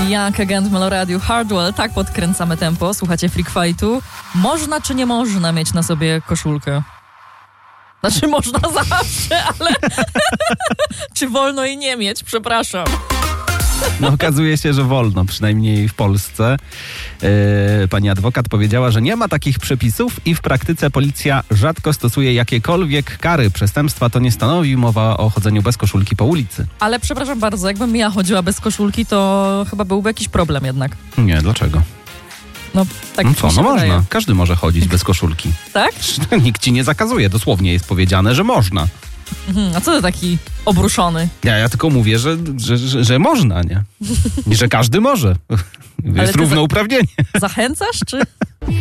Young Again w Meloradiu Hardwell. Tak podkręcamy tempo. Słuchacie Freak Fightu. Można czy nie można mieć na sobie koszulkę? Znaczy można zawsze, ale czy wolno jej nie mieć? Przepraszam. No okazuje się, że wolno, przynajmniej w Polsce. Pani adwokat powiedziała, że nie ma takich przepisów i w praktyce policja rzadko stosuje jakiekolwiek kary. Przestępstwa to nie stanowi, mowa o chodzeniu bez koszulki po ulicy. Ale przepraszam bardzo, jakbym ja chodziła bez koszulki, to chyba byłby jakiś problem jednak. Nie, dlaczego? No tak mi się można. wydaje. Każdy może chodzić bez koszulki. Tak? Nikt ci nie zakazuje, dosłownie jest powiedziane, że można. A co ty taki obruszony? Ja tylko mówię, że można, nie? I że każdy może. Jest równouprawnienie. Zachęcasz, czy...